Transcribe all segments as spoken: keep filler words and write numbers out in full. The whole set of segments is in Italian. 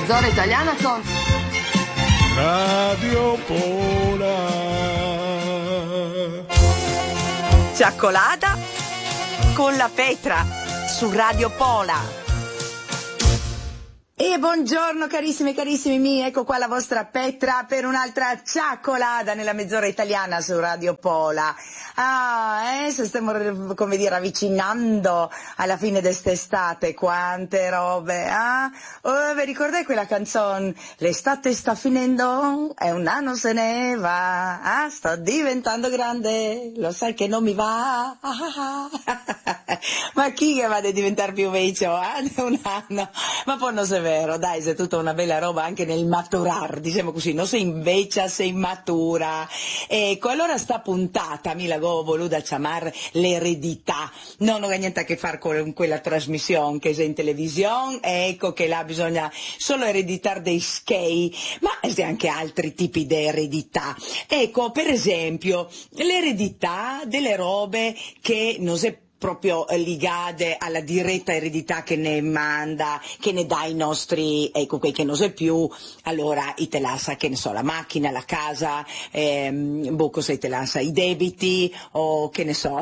mezz'ora italiana con Radio Pola. Cioccolata con la Petra su Radio Pola. E buongiorno carissimi e carissimi miei, ecco qua la vostra Petra per un'altra cioccolata nella mezz'ora italiana su Radio Pola. Ah, eh, se stiamo, come dire, avvicinando alla fine d'est'estate, quante robe, ah? Oh, vi ricordate quella canzone? L'estate sta finendo e un anno se ne va, ah, sto diventando grande, lo sai che non mi va, ah, ah, ah. Ma chi che va a diventare più vecchio, eh? Un anno, ma poi non è vero, dai, c'è tutta una bella roba anche nel maturar, diciamo così, non sei invecchia, sei matura. Ecco, allora sta puntata, mi l'avevo voluta chiamare l'eredità, non ho niente a che fare con quella trasmissione che c'è in televisione, ecco che là bisogna solo ereditare dei schei, ma c'è anche altri tipi di eredità. Ecco, per esempio, l'eredità delle robe che non si proprio legate alla diretta eredità che ne manda, che ne dà i nostri, ecco, quei che non sei più, allora i te lascia, che ne so, la macchina, la casa, ehm, boh, se te lascia i debiti, o che ne so,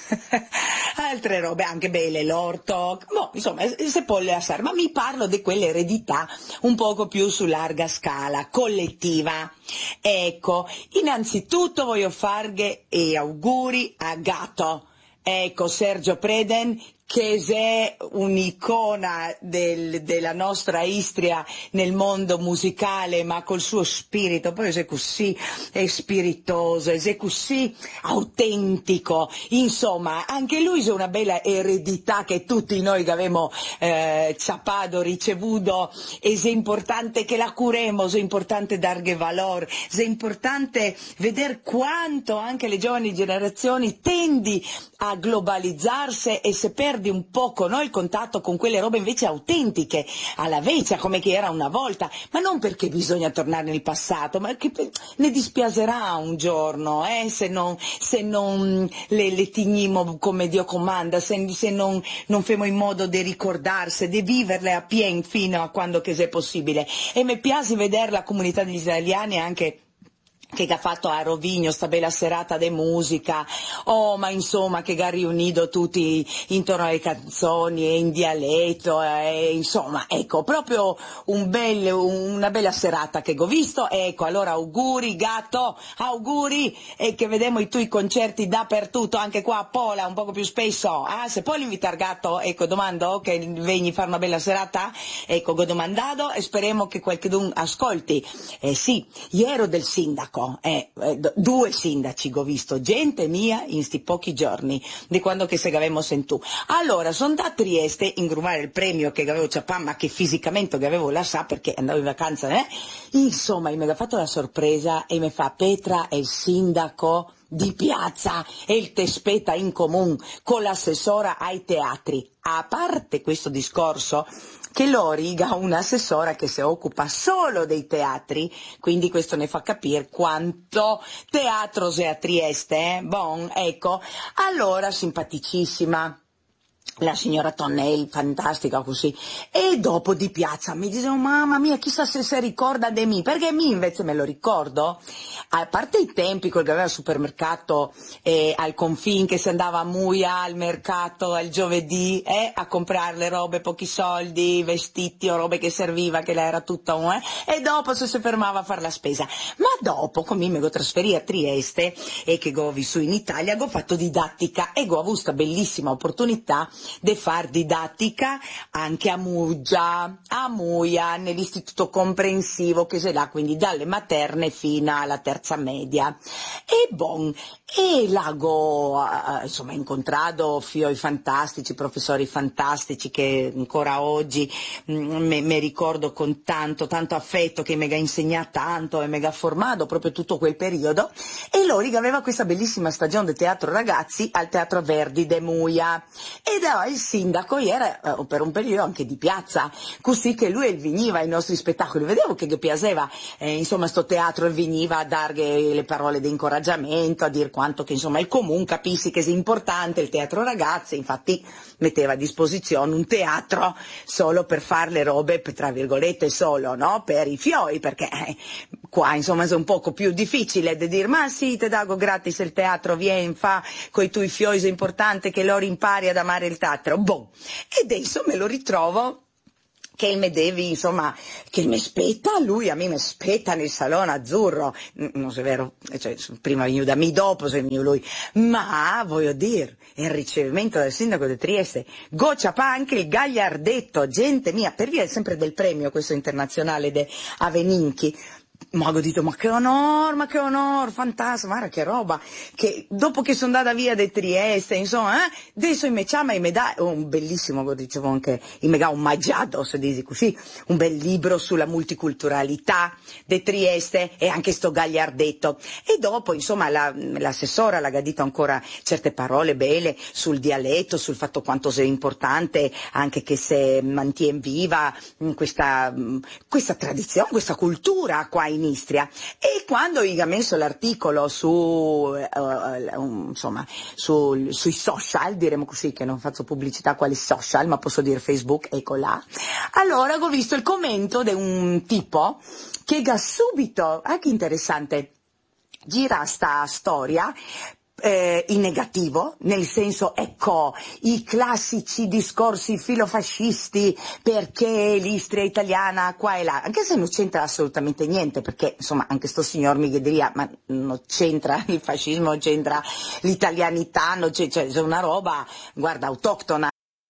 altre robe, anche belle, l'orto, boh, insomma, se può lasciare, ma mi parlo di quell'eredità un poco più su larga scala, collettiva. Ecco, innanzitutto voglio farghe e auguri a Gatto. Ecco, Sergio Preden, che è un'icona del, della nostra Istria nel mondo musicale, ma col suo spirito, poi è così è spiritoso, è così autentico, insomma, anche lui è una bella eredità che tutti noi che abbiamo eh, ciapato, ricevuto, e è importante che la curemo, è importante darghe valore, è importante vedere quanto anche le giovani generazioni tendi a globalizzarsi e se perdi un poco, no, il contatto con quelle robe invece autentiche, alla vecchia come che era una volta, ma non perché bisogna tornare nel passato, ma che ne dispiacerà un giorno, eh, se non, se non le, le tignimo come Dio comanda, se, se non, non femo in modo di ricordarsi, di viverle a pieno fino a quando che sia possibile. E mi piace vedere la comunità degli italiani anche che ha fatto a Rovigno sta bella serata di musica, oh ma insomma che ha riunito tutti intorno alle canzoni e in dialetto, e, insomma ecco proprio un bel, una bella serata che ho visto, ecco allora auguri Gatto, auguri, e che vedremo i tuoi concerti dappertutto, anche qua a Pola un poco più spesso, ah, se puoi invitare Gatto, ecco domando che vengi a fare una bella serata, ecco ho domandato e speriamo che qualcuno ascolti, eh sì, ieri ero del sindaco. Eh, eh, due sindaci ho visto, gente mia in sti pochi giorni di quando che se avevamo sentito. Allora sono da Trieste in grumare il premio che avevo ciapà, ma che fisicamente che avevo lasciato perché andavo in vacanza, eh? Insomma mi ha fatto la sorpresa e mi fa Petra è il sindaco di piazza e il te spetta in comune con l'assessora ai teatri. A parte questo discorso che Loriga ha un'assessora che si occupa solo dei teatri, quindi questo ne fa capire quanto teatro c'è a Trieste, eh? Bon, ecco, allora simpaticissima la signora Tonnelli, fantastica così, e dopo di piazza mi dicevo mamma mia chissà se si ricorda di me, perché mi invece me lo ricordo, a parte i tempi quel che aveva al supermercato eh, al confine, che si andava a Muia al mercato al giovedì eh, a comprare le robe, pochi soldi, vestiti o robe che serviva, che là era tutta un eh, e dopo se si fermava a fare la spesa, ma dopo come mi ho trasferito a Trieste e che ho vissuto in Italia ho fatto didattica e ho avuto questa bellissima opportunità di far didattica anche a Muggia, a Muia, nell'istituto comprensivo che c'è là, quindi dalle materne fino alla terza media. E bon, e là ho eh, insomma incontrato fioi fantastici, professori fantastici che ancora oggi mi ricordo con tanto, tanto affetto, che mi ha insegnato tanto e mi ha formato proprio tutto quel periodo. E Loriga aveva questa bellissima stagione di teatro ragazzi al Teatro Verdi de Muia. E da oh, il sindaco era eh, per un periodo anche di piazza, così che lui veniva ai nostri spettacoli, vedevo che gli piaceva, eh, insomma, sto teatro, e veniva a dargli le parole di incoraggiamento, a dire quanto che insomma il comune capissi che è importante il teatro ragazze, infatti metteva a disposizione un teatro solo per fare le robe, tra virgolette solo, no? Per i fioi, perché eh, qua insomma è un poco più difficile di dire ma sì, te dago gratis il teatro, vieni, fa coi tuoi fioi, è importante che loro impari ad amare il teatro, boh. Ed adesso me lo ritrovo che il me devi, insomma, che mi spetta, lui a me mi spetta nel salone azzurro, non so, è vero, cioè, prima venivo da me, dopo se venivo lui, ma voglio dire, il ricevimento del sindaco di Trieste, goccia pa anche il gagliardetto, gente mia, per via sempre del premio questo internazionale de Aveninchi. Ma ho detto, ma che onor, ma che onor, fantastico, guarda che roba, che dopo che sono andata via da Trieste, insomma, eh, adesso mi chiama e mi dà un bellissimo, come dicevo anche, mi dà un maggiato, se dici così, un bel libro sulla multiculturalità di Trieste e anche sto gagliardetto. E dopo, insomma, la, l'assessora l'ha detto ancora certe parole belle sul dialetto, sul fatto quanto sia importante anche che si mantiene viva questa, questa tradizione, questa cultura qua in Istria. E quando gli ha messo l'articolo su uh, uh, insomma su, sui social, diremo così, che non faccio pubblicità quali social, ma posso dire Facebook, ecco là, allora ho visto il commento di un tipo che ha subito, ah che interessante, gira sta storia Eh, in negativo, nel senso, ecco, i classici discorsi filofascisti perché l'Istria italiana qua e là, anche se non c'entra assolutamente niente, perché insomma anche sto signor mi diria, ma non c'entra il fascismo, non c'entra l'italianità, non c'è, cioè, c'è una roba, guarda, autoctona.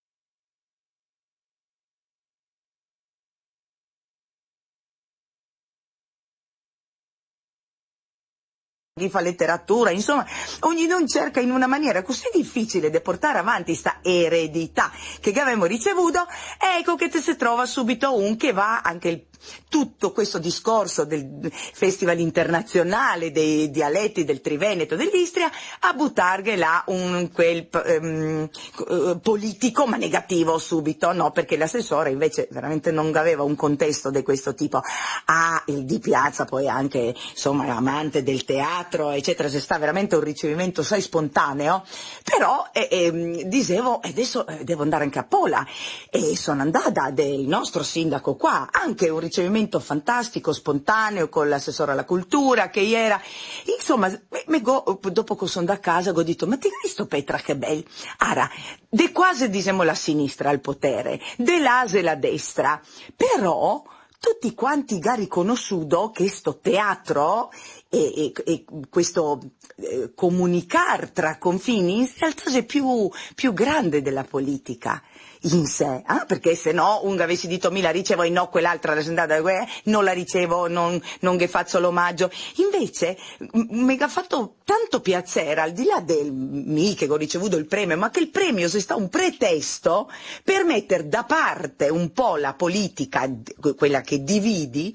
Chi fa letteratura, insomma, ognuno cerca in una maniera così difficile di portare avanti sta eredità che abbiamo ricevuto, ecco che te si trova subito un che va anche il, tutto questo discorso del Festival internazionale dei dialetti del Triveneto dell'Istria a buttarghe là un quel um, politico ma negativo subito, no? Perché l'assessore invece veramente non aveva un contesto di questo tipo. Ah, il di piazza poi anche, insomma, amante del teatro, eccetera, se sta veramente un ricevimento, sai, spontaneo, però eh, eh, dicevo, adesso eh, devo andare anche a Pola, e sono andata del nostro sindaco qua, anche un ricevimento fantastico, spontaneo, con l'assessore alla cultura che era, insomma, me, me go, dopo che sono da casa ho detto, ma ti hai visto Petra che bello? Ara, de quasi diciamo la sinistra al potere, dell'ase la destra, però tutti quanti ha riconosciuto che sto teatro e, e, e questo eh, comunicare tra confini in realtà è più, più grande della politica in sé, eh? Perché se no un avessi detto mi la ricevo e no quell'altra la sentata, eh, non la ricevo, non, non che faccio l'omaggio, invece mi ha fatto tanto piacere, al di là del mi che ho ricevuto il premio, ma che il premio sia stato un pretesto per mettere da parte un po' la politica, quella che dividi,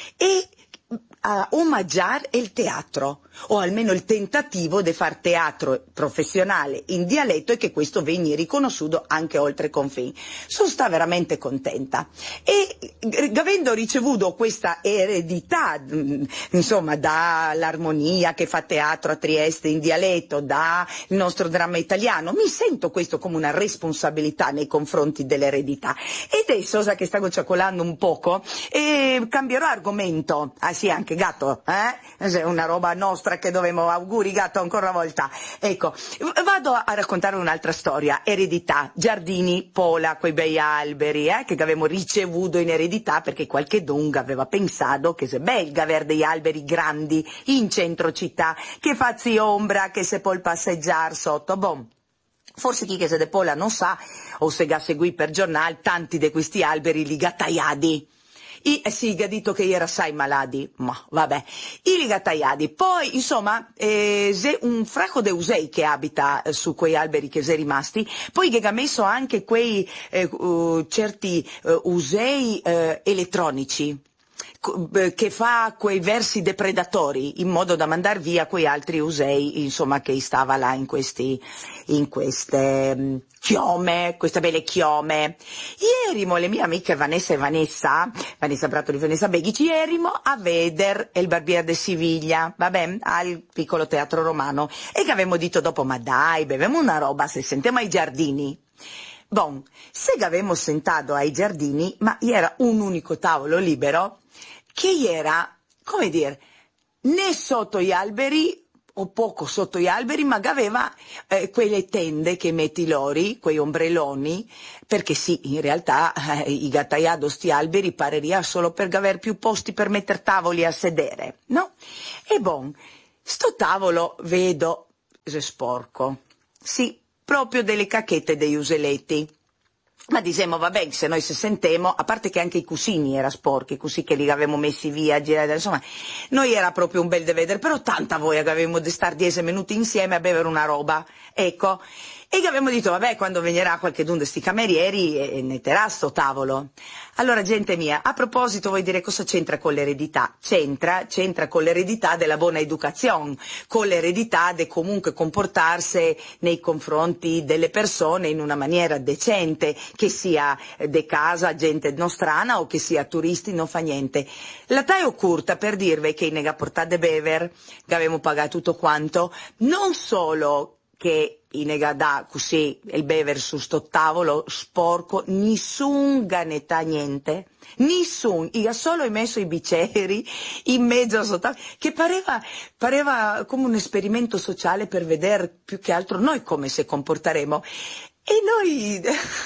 e a omaggiare il teatro, o almeno il tentativo di far teatro professionale in dialetto, e che questo venga riconosciuto anche oltre confini. Sono stata veramente contenta, e avendo ricevuto questa eredità, insomma, dall'Armonia che fa teatro a Trieste in dialetto, dal nostro dramma italiano, mi sento questo come una responsabilità nei confronti dell'eredità. E adesso, sa che stavo ciacolando un poco, e cambierò argomento, ah sì, anche gatto, eh? È una roba nostra che dovremmo, auguri gatto ancora una volta. Ecco, vado a raccontare un'altra storia, eredità, giardini, Pola, quei bei alberi, eh, che avevamo ricevuto in eredità, perché qualche dunga aveva pensato che se belga avere degli alberi grandi in centro città, che fazzi ombra, che se può passeggiare sotto, bom. Forse chi che se de Pola non sa, o se ga seguì per giornale, tanti di questi alberi li gattaiadi. I, eh sì, ha detto che era assai malati, ma vabbè, i ligataiadi. Poi, insomma, eh, c'è un fracco di usei che abita eh, su quei alberi che sono rimasti, poi che ha messo anche quei eh, uh, certi uh, usei uh, elettronici. che fa quei versi depredatori in modo da mandar via quei altri usei, insomma, che stava là in questi, in queste um, chiome, queste belle chiome. Ierimo le mie amiche Vanessa e Vanessa, Vanessa Prato di Vanessa Beghici, ierimo a veder El Barbiere de Siviglia, vabbè, al piccolo teatro romano, e che avevamo detto dopo, ma dai, bevemo una roba, se sentiamo ai giardini. Bon, se che avevamo sentato ai giardini, ma era un unico tavolo libero, che era, come dire, né sotto gli alberi, o poco sotto gli alberi, ma che aveva eh, quelle tende che metti lori, quei ombrelloni, perché sì, in realtà eh, i gattaiado sti alberi pareria solo per aver più posti per mettere tavoli a sedere, no? E bon, sto tavolo vedo sporco, sì, proprio delle cacchette degli useletti. Ma diciamo, vabbè, se noi se sentiamo, a parte che anche i cusini era sporchi, così che li avevamo messi via a girare, insomma, noi era proprio un bel da vedere, però tanta voglia che avevamo di star dieci minuti insieme a bere una roba, ecco, e che avevamo detto, vabbè, quando venirà qualche d'un di sti camerieri, e, e ne terrà sto tavolo. Allora, gente mia, a proposito, vuoi dire cosa c'entra con l'eredità? C'entra, c'entra con l'eredità della buona educazione, con l'eredità di comunque comportarsi nei confronti delle persone in una maniera decente, che sia de casa, gente nostrana o che sia turisti, non fa niente. La taglio curta per dirvi che in nega portate bever, che avevamo pagato tutto quanto, non solo che in nega da così il bever su sto tavolo sporco, nessun ganetà niente, nessun, io solo ho messo i bicchieri in mezzo a sto tavolo, che pareva, pareva come un esperimento sociale per vedere più che altro noi come se comporteremo. E noi,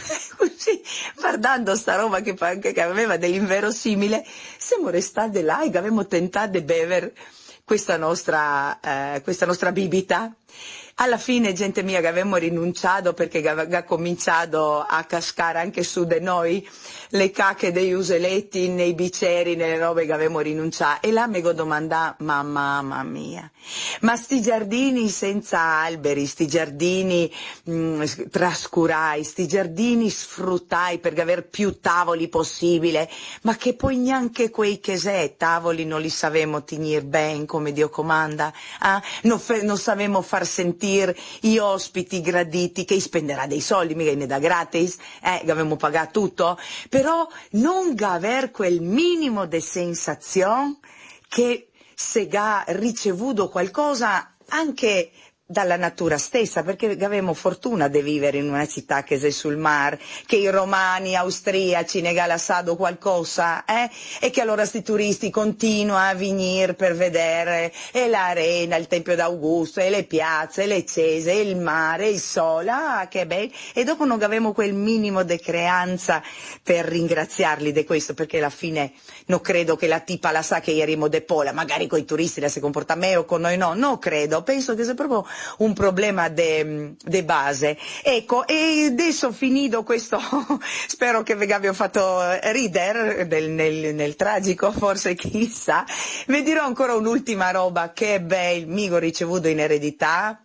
così, guardando sta roba che, che aveva dell'inverosimile, siamo restati là e avevamo tentato di bever questa nostra, eh, questa nostra bibita. Alla fine, gente mia, che avevamo rinunciato perché aveva cominciato a cascare anche su di noi le cacche degli useletti nei bicchieri, nelle robe che avevamo rinunciato. E là mi domanda, ma mamma mia, ma sti giardini senza alberi, sti giardini mh, trascurai, sti giardini sfruttai per aver più tavoli possibile, ma che poi neanche quei che se tavoli non li sapevamo tenere ben come Dio comanda, ah? non, fe- non sapevamo far sentire gli ospiti graditi, che spenderà dei soldi, mica ne da gratis, eh, che avevamo pagato tutto, però non aver quel minimo di sensazione che se ha ricevuto qualcosa anche dalla natura stessa, perché avevamo fortuna di vivere in una città che è sul mare, che i romani, austriaci ne galassato qualcosa, eh? E che allora sti turisti continuano a venire per vedere e l'arena, il Tempio d'Augusto, e le piazze, le chiese, il mare, il sole, ah, che bello. E dopo non avevamo quel minimo di creanza per ringraziarli di questo, perché alla fine non credo che la tipa la sa che ierimo de pola, magari con i turisti la si comporta meglio, con noi no, non credo, penso che sia proprio un problema de, de base. Ecco, e adesso finito questo, spero che vi abbia fatto ridere nel, nel, nel tragico, forse chissà, vi dirò ancora un'ultima roba che è bel, migo ricevuto in eredità,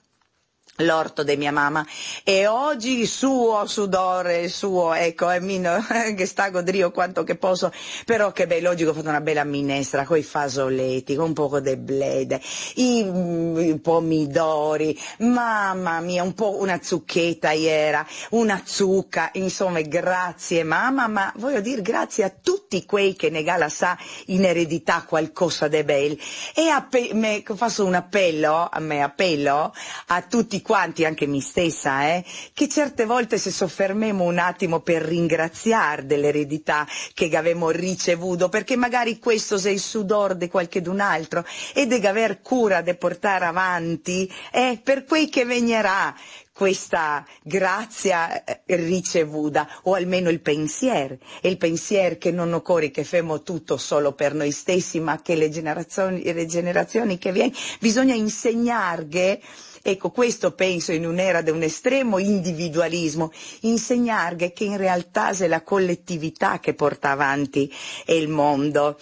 l'orto di mia mamma, e oggi suo sudore, suo, ecco, e mino, che sta a godrio quanto che posso, però che bello, oggi ho fatto una bella minestra con i fasoletti, con un poco di blede, i, i pomidori, mamma mia, un po' una zucchetta era, una zucca, insomma, grazie mamma, ma voglio dire grazie a tutti quei che negala sa in eredità qualcosa di bello, e appe- me, faccio un appello, a me appello a tutti quanti, anche me stessa, eh, che certe volte se soffermiamo un attimo per ringraziare dell'eredità che avevamo ricevuto, perché magari questo è il sudor di qualche d'un altro, e di aver cura di portare avanti, eh, per quei che venirà questa grazia ricevuta, o almeno il pensiero, e il pensiero che non occorre che femo tutto solo per noi stessi, ma che le generazioni, le generazioni che vengono, bisogna insegnarghe. Ecco, questo penso in un'era di un estremo individualismo, insegnare che in realtà è la collettività che porta avanti il mondo.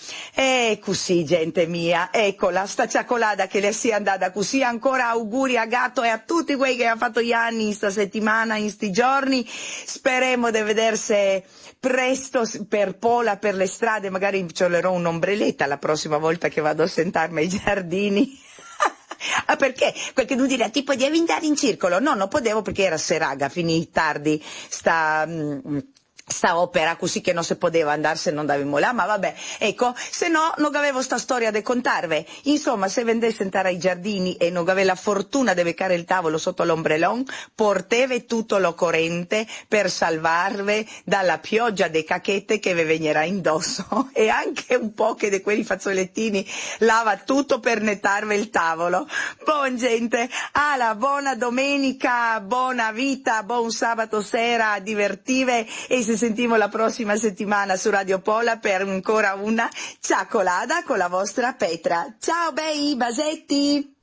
E così, gente mia, ecco, la sta cioccolata che le sia andata così, ancora auguri a Gatto e a tutti quelli che hanno fatto gli anni, in sta settimana, in sti giorni. Speriamo di vedersi presto per Pola, per le strade, magari inciolerò un'ombrelletta la prossima volta che vado a sentarmi ai giardini. Ah, perché? Qualche tu dirà, tipo devi andare in circolo? No, non potevo perché era seraga, finì tardi sta... Mm, sta opera così che non si poteva andare se non davimo là, ma vabbè, ecco, se no non avevo sta storia da contarvi. Insomma, se vendesse andare ai giardini e non avevo la fortuna di beccare il tavolo sotto l'ombrellon, porteve tutto l'occorrente per salvarvi dalla pioggia de cacchette che vi venirà indosso e anche un po' che di quelli fazzolettini lava tutto per nettarvi il tavolo. Buon gente, alla buona domenica, buona vita, buon sabato sera, divertive e se sentiamo la prossima settimana su Radio Pola per ancora una ciaccolata con la vostra Petra. Ciao bei basetti!